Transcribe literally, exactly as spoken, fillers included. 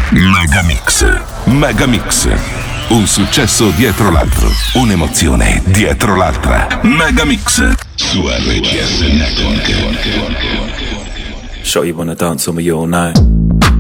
Megamix. Megamix. Un successo dietro l'altro. Un'emozione dietro l'altra. Megamix. Su R C S Network. Sure you wanna dance with me all night.